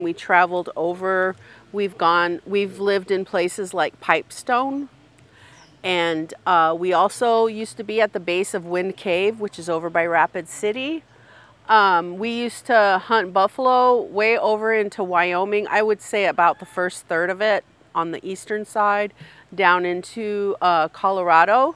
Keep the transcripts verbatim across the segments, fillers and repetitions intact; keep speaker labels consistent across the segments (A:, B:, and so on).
A: We traveled over, we've gone, we've lived in places like Pipestone, and uh, we also used to be at the base of Wind Cave, which is over by Rapid City. Um, we used to hunt buffalo way over into Wyoming. I would say about the first third of it on the eastern side, down into uh, Colorado.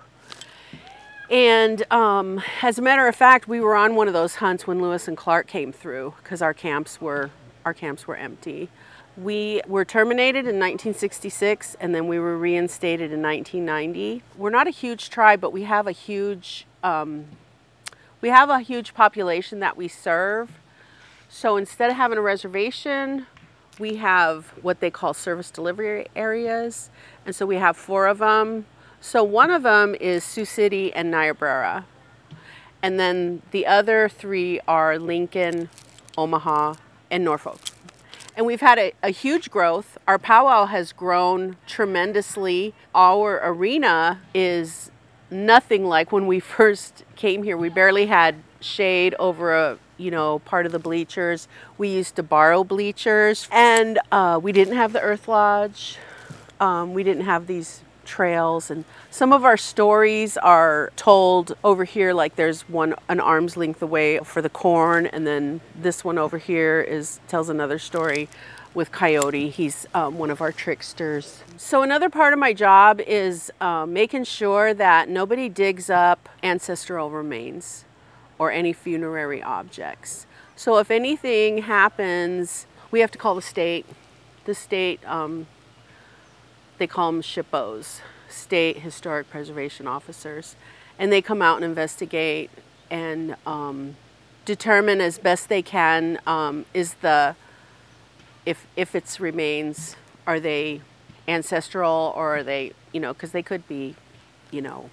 A: And um, as a matter of fact, we were on one of those hunts when Lewis and Clark came through because our camps were our camps were empty. We were terminated in nineteen sixty-six, and then we were reinstated in nineteen ninety. We're not a huge tribe, but we have a huge um, we have a huge population that we serve. So instead of having a reservation, we have what they call service delivery areas, and so we have four of them. So one of them is Sioux City and Niobrara. And then the other three are Lincoln, Omaha, and Norfolk. And we've had a, a huge growth. Our powwow has grown tremendously. Our arena is nothing like when we first came here. We barely had shade over a, you know, part of the bleachers. We used to borrow bleachers, and uh, we didn't have the Earth Lodge. Um, we didn't have these trails, and some of our stories are told over here, like there's one an arm's length away for the corn, and then this one over here is tells another story with Coyote. He's um, one of our tricksters. So another part of my job is uh, making sure that nobody digs up ancestral remains or any funerary objects. So if anything happens, we have to call the state. The state um, They call them S H I P Os, State Historic Preservation Officers, and they come out and investigate and um, determine as best they can um, is the if if it's remains, are they ancestral, or are they, you know, because they could be, you know,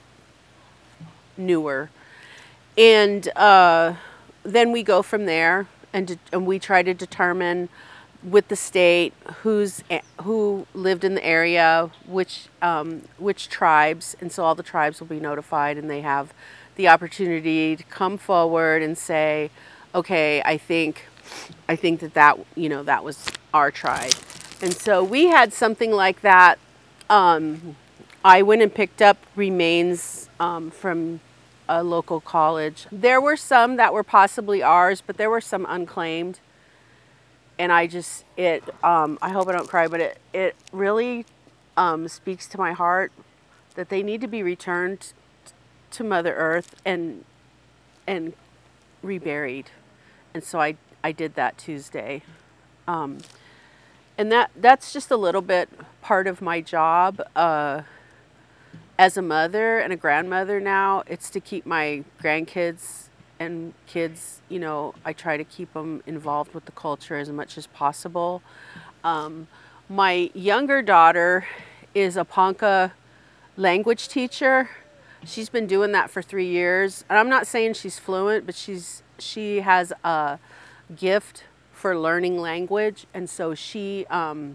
A: newer, and uh, then we go from there, and de- and we try to determine with the state who's who lived in the area, which um, which tribes, and so all the tribes will be notified, and they have the opportunity to come forward and say, okay, I think I think that that you know that was our tribe, and so we had something like that. Um, I went and picked up remains um, from a local college. There were some that were possibly ours, but there were some unclaimed. And I just, it, um, I hope I don't cry, but it, it really um, speaks to my heart that they need to be returned to Mother Earth and and reburied. And so I, I did that Tuesday. Um, and that that's just a little bit part of my job uh, as a mother and a grandmother now. It's to keep my grandkids and kids, you know, I try to keep them involved with the culture as much as possible. Um, my younger daughter is a Ponca language teacher. She's been doing that for three years. And I'm not saying she's fluent, but she's she has a gift for learning language. And so she um,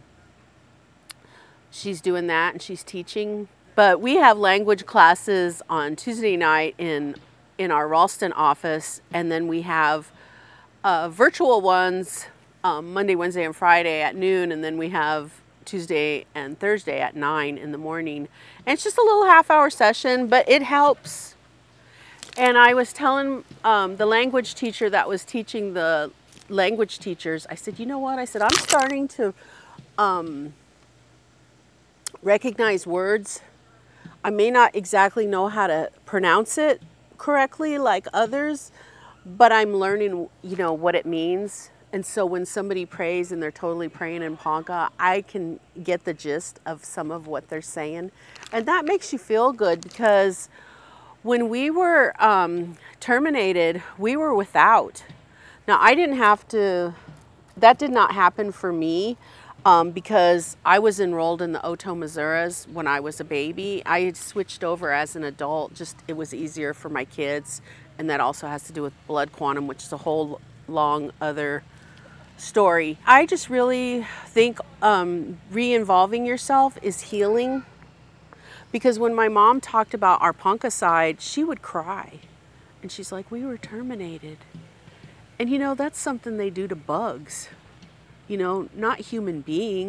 A: she's doing that, and she's teaching. But we have language classes on Tuesday night in in our Ralston office, and then we have uh, virtual ones um, Monday, Wednesday, and Friday at noon, and then we have Tuesday and Thursday at nine in the morning. And it's just a little half-hour session, but it helps. And I was telling um, the language teacher that was teaching the language teachers, I said, you know what? I said, I'm starting to um, recognize words. I may not exactly know how to pronounce it correctly like others, but I'm learning, you know, what it means. And so when somebody prays and they're totally praying in Ponca, I can get the gist of some of what they're saying. And that makes you feel good, because when we were um, terminated, we were without. Now, I didn't have to, that did not happen for me. Um, because I was enrolled in the Oto Misuras when I was a baby. I had switched over as an adult, just it was easier for my kids, and that also has to do with blood quantum, which is a whole long other story. I just really think um, re-involving yourself is healing, because when my mom talked about our Ponca side, she would cry, and she's like, we were terminated. And you know, that's something they do to bugs. you know, not human beings.